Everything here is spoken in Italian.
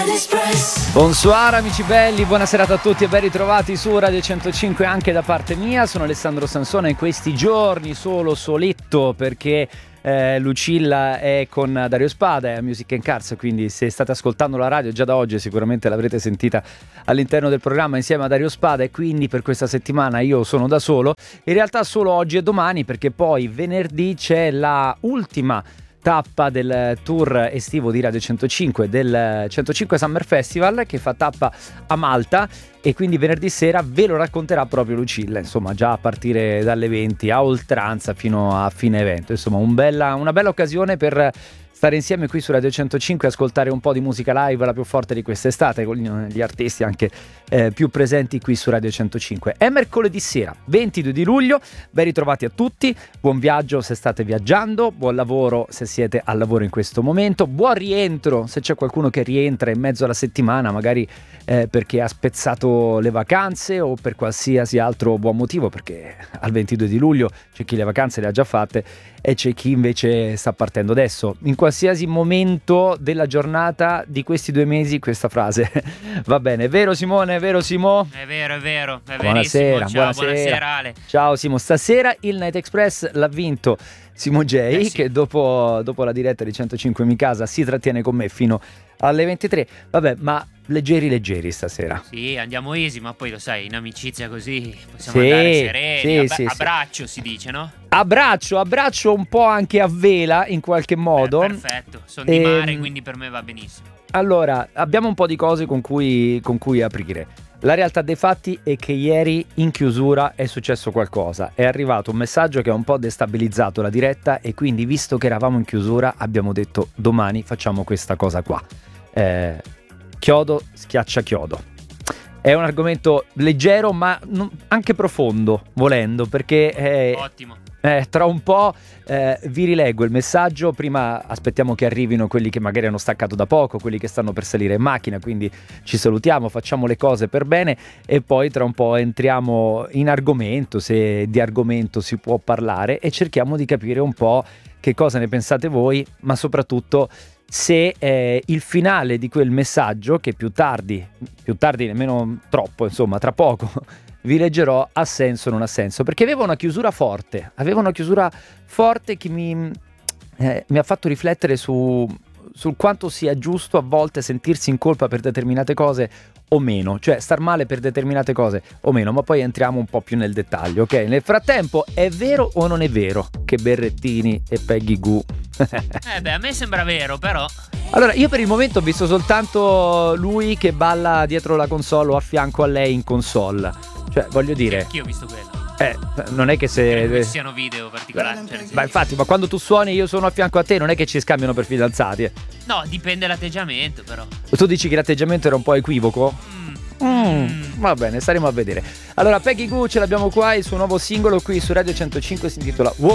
Bonsoir amici belli, buona serata a tutti e ben ritrovati su Radio 105 anche da parte mia. Sono Alessandro Sansone, in questi giorni soletto perché Lucilla è con Dario Spada, è a Music and Cars, quindi se state ascoltando la radio già da oggi sicuramente l'avrete sentita all'interno del programma insieme a Dario Spada, e quindi per questa settimana io sono da solo, in realtà solo oggi e domani, perché poi venerdì c'è la ultima tappa del tour estivo di Radio 105, del 105 Summer Festival, che fa tappa a Malta, e quindi venerdì sera ve lo racconterà proprio Lucilla, insomma, già a partire dalle 20 a oltranza fino a fine evento. Insomma, una bella occasione per stare insieme qui su Radio 105 e ascoltare un po' di musica live, la più forte di quest'estate, con gli artisti anche più presenti qui su Radio 105. È mercoledì sera, 22 di luglio, ben ritrovati a tutti, buon viaggio se state viaggiando, buon lavoro se siete al lavoro in questo momento, buon rientro se c'è qualcuno che rientra in mezzo alla settimana, magari perché ha spezzato le vacanze o per qualsiasi altro buon motivo, perché al 22 di luglio c'è chi le vacanze le ha già fatte e c'è chi invece sta partendo adesso. In qualsiasi momento della giornata di questi 2 mesi questa frase va bene, vero Simone, vero Simo? È vero, è buonasera, verissimo. Ciao, buonasera Ale. Ciao Simo, stasera il Night Express l'ha vinto Simo J, sì. che dopo la diretta di 105 Mi Casa si trattiene con me fino alle 23. Vabbè, ma leggeri stasera. Sì, andiamo easy, ma poi lo sai, in amicizia così possiamo andare sereni. Abbraccio si dice, no? Abbraccio un po' anche a vela in qualche modo. Perfetto, sono di mare, quindi per me va benissimo. Allora, abbiamo un po' di cose con cui aprire. La realtà dei fatti è che ieri in chiusura è successo qualcosa. È arrivato un messaggio che ha un po' destabilizzato la diretta, e quindi, visto che eravamo in chiusura, abbiamo detto domani facciamo questa cosa qua. Chiodo schiaccia chiodo. È un argomento leggero ma anche profondo, volendo, perché ottimo. Tra un po' vi rileggo il messaggio. Prima aspettiamo che arrivino quelli che magari hanno staccato da poco, quelli che stanno per salire in macchina, quindi ci salutiamo, facciamo le cose per bene e poi tra un po' entriamo in argomento, se di argomento si può parlare, e cerchiamo di capire un po' che cosa ne pensate voi, ma soprattutto se il finale di quel messaggio, che più tardi nemmeno troppo, insomma, tra poco vi leggerò, ha senso o non ha senso, perché aveva una chiusura forte che mi ha fatto riflettere sul quanto sia giusto a volte sentirsi in colpa per determinate cose o meno, cioè star male per determinate cose o meno, ma poi entriamo un po' più nel dettaglio, ok? Nel frattempo, è vero o non è vero che Berrettini e Peggy Goo A me sembra vero, però. Allora, io per il momento ho visto soltanto lui che balla dietro la console o a fianco a lei in console. Cioè, voglio dire, anch'io ho visto quello. Non è che se non siano video particolari. Ma infatti, ma quando tu suoni e io sono a fianco a te, non è che ci scambiano per fidanzati. No, dipende dall'atteggiamento, però. Tu dici che l'atteggiamento era un po' equivoco? Va bene, staremo a vedere. Allora, Peggy Goo ce l'abbiamo qua, il suo nuovo singolo qui su Radio 105 si intitola